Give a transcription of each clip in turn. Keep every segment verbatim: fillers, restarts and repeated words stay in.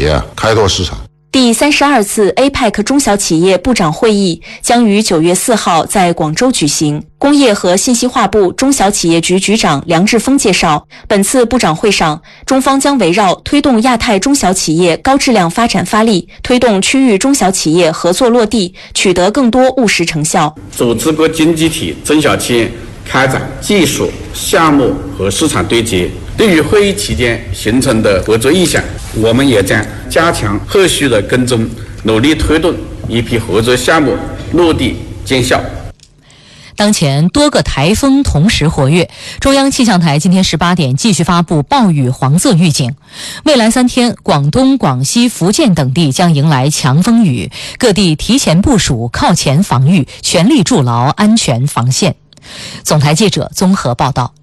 业啊开拓市场。 第三十二次 A P E C 中小企业部长会议将于九月四号在广州举行。工业和信息化部中小企业局局长梁志峰介绍，本次部长会上，中方将围绕推动亚太中小企业高质量发展发力，推动区域中小企业合作落地，取得更多务实成效。 组织各经济体中小企业开展技术、项目和市场对接。对于会议期间形成的合作意向，我们也将加强后续的跟踪，努力推动一批合作项目落地见效。 当前多个台风同时活跃，中央气象台今天十八点继续发布暴雨黄色预警。未来三天，广东、广西、福建等地将迎来强风雨，各地提前部署、靠前防御，全力筑牢安全防线。总台记者综合报道。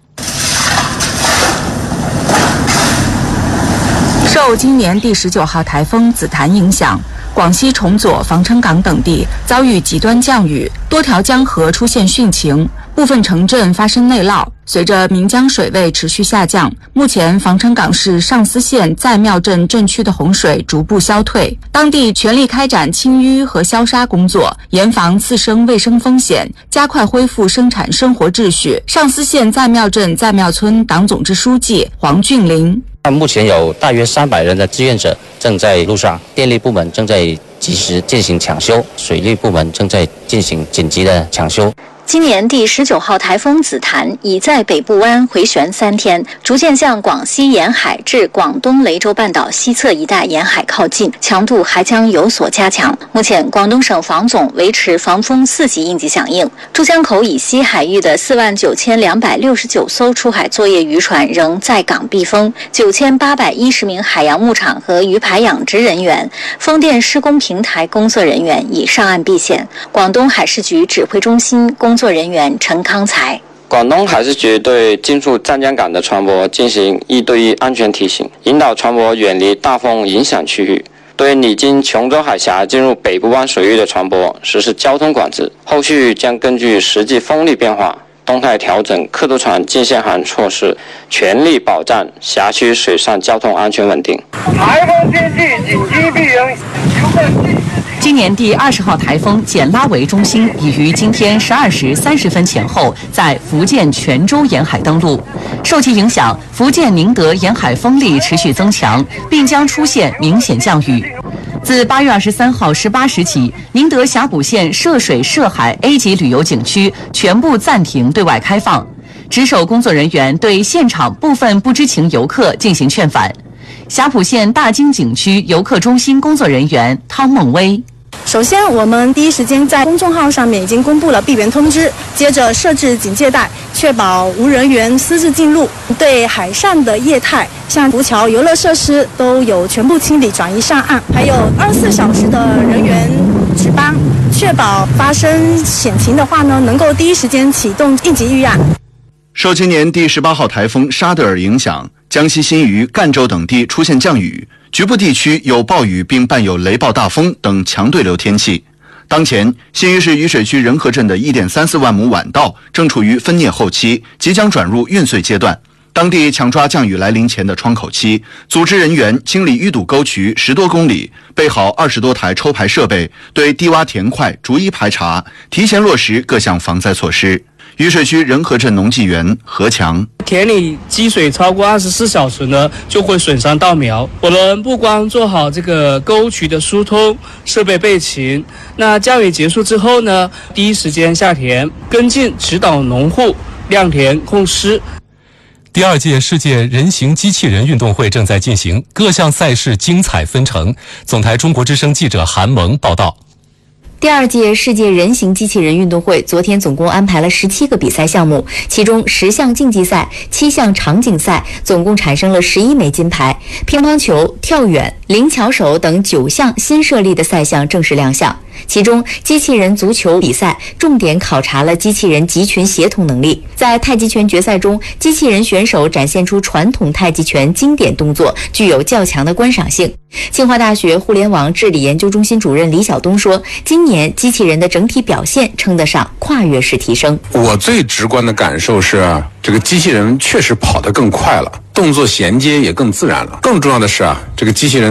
受今年第十九号台风紫檀影响，广西崇左、防城港等地遭遇极端降雨，多条江河出现汛情，部分城镇发生内涝。随着岷江水位持续下降，目前防城港市上思县在庙镇镇区的洪水逐步消退，当地全力开展清淤和消杀工作，严防次生卫生风险，加快恢复生产生活秩序。上思县在庙镇在庙村党总支书记黄俊林。 目前有大约三百人的志愿者正在路上，电力部门正在及时进行抢修，水利部门正在进行紧急的抢修。 今年第十九号台风紫檀已在北部湾回旋三天，逐渐向广西沿海至广东雷州半岛西侧一带沿海靠近，强度还将有所加强。目前，广东省防总维持防风四级应急响应。珠江口以西海域的四万九千两百六十九艘出海作业渔船仍在港避风，九千八百一十名海洋牧场和鱼排养殖人员、风电施工平台工作人员已上岸避险。广东海事局指挥中心工作人员陈康才。 广东海事局对进入湛江港的船舶进行一对一安全提醒，引导船舶远离大风影响区域。对历经琼州海峡进入北部湾水域的船舶实施交通管制，后续将根据实际风力变化，动态调整客渡船进限航措施，全力保障辖区水上交通安全稳定。 台风天气紧急避营， 今年第二十号台风简拉维中心已于今天十二时三十分前后在福建泉州沿海登陆。受其影响，福建宁德沿海风力持续增强，并将出现明显降雨。自八月二十三号十八时起，宁德峡谷县涉水涉海 A 级旅游景区全部暂停对外开放。值守工作人员对现场部分不知情游客进行劝返。霞浦县大金景区游客中心工作人员汤梦薇。 首先，我们第一时间在公众号上面已经公布了闭园通知，接着设置警戒带，确保无人员私自进入。对海上的业态，像浮桥、游乐设施都有全部清理转移上岸，还有二十四小时的人员值班，确保发生险情的话呢，能够第一时间启动应急预案。 受今年第十八号台风沙德尔影响，江西新余、赣州等地出现降雨，局部地区有暴雨并伴有雷暴大风等强对流天气。当前，新余市渝水区仁和镇的 一点三四万亩晚稻正处于分蘖后期，即将转入运穗阶段。当地抢抓降雨来临前的窗口期，组织人员清理淤堵沟渠十多公里，备好二十多台抽排设备，对低洼田块逐一排查，提前落实各项防灾措施。渝水区仁和镇农技员何强： 田里积水超过二十四小时呢，就会损伤稻苗。我们不光做好这个沟渠的疏通，设备备齐，那降雨结束之后呢，第一时间下田跟进指导农户晾田控湿。 第二届世界人形机器人运动会正在进行，各项赛事精彩纷呈。总台中国之声记者韩萌报道。 第二届世界人形机器人运动会昨天总共安排了十七个比赛项目，其中十项竞技赛、七项场景赛，总共产生了十一枚金牌。乒乓球、跳远、灵巧手等九项新设立的赛项正式亮相。其中，机器人足球比赛重点考察了机器人集群协同能力。在太极拳决赛中，机器人选手展现出传统太极拳经典动作，具有较强的观赏性。清华大学互联网治理研究中心主任李晓东说，今年机器人的整体表现称得上跨越式提升。 我最直观的感受是，这个机器人确实跑得更快了，动作衔接也更自然了。更重要的是啊，这个机器人